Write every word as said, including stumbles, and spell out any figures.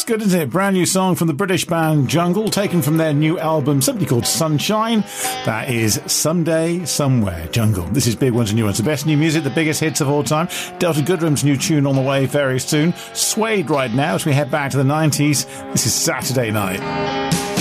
It's good, isn't it? Brand new song from the British band Jungle, taken from their new album, simply called Sunshine. That is Someday, Somewhere, Jungle. This is Big Ones and New Ones, the best new music, the biggest hits of all time. Delta Goodrem's new tune on the way very soon. Suede right now as we head back to the nineties. This is Saturday Night.